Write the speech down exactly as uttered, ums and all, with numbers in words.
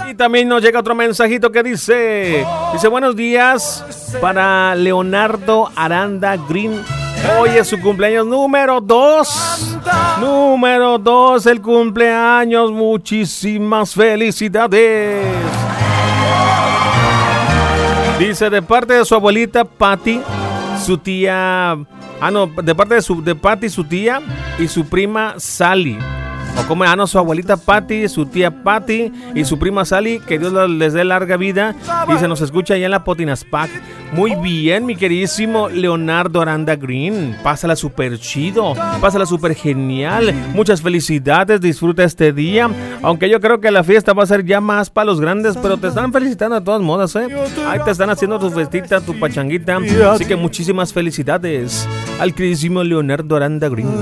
Y también nos llega otro mensajito que dice, dice buenos días para Leonardo Aranda Green. Hoy es su cumpleaños número dos. Número dos, el cumpleaños. Muchísimas felicidades. Dice de parte de su abuelita Patty, su tía... Ah, no, de parte de, su, de Patty, su tía y su prima Sally. O como, ah, no, su abuelita Patty, su tía Patty y su prima Sally. Que Dios les dé larga vida. Y se nos escucha allá en la Potinaspac. Muy bien, mi queridísimo Leonardo Aranda Green. Pásala súper chido. Pásala súper genial. Muchas felicidades. Disfruta este día. Aunque yo creo que la fiesta va a ser ya más para los grandes. Pero te están felicitando de todas modas, ¿eh? Ahí te están haciendo tu festita, tu pachanguita. Así que muchísimas felicidades al queridísimo Leonardo Aranda Green.